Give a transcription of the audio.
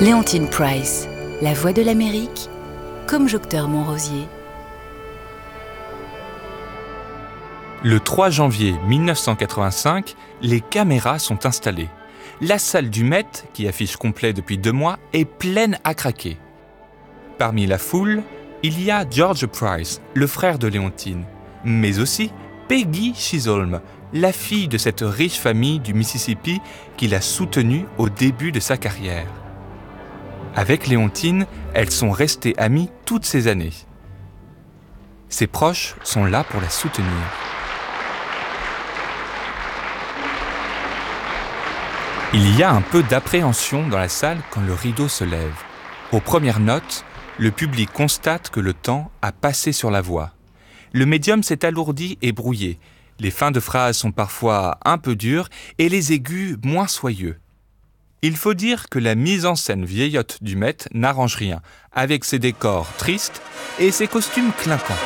Léontine Price, la voix de l'Amérique, comme Jocteur Montrosier. Le 3 janvier 1985, les caméras sont installées. La salle du Met, qui affiche complet depuis 2 mois, est pleine à craquer. Parmi la foule, il y a George Price, le frère de Léontine, mais aussi Peggy Chisholm, la fille de cette riche famille du Mississippi qui l'a soutenue au début de sa carrière. Avec Léontine, elles sont restées amies toutes ces années. Ses proches sont là pour la soutenir. Il y a un peu d'appréhension dans la salle quand le rideau se lève. Aux premières notes, le public constate que le temps a passé sur la voix. Le médium s'est alourdi et brouillé. Les fins de phrases sont parfois un peu dures et les aigus moins soyeux. Il faut dire que la mise en scène vieillotte du Met n'arrange rien, avec ses décors tristes et ses costumes clinquants.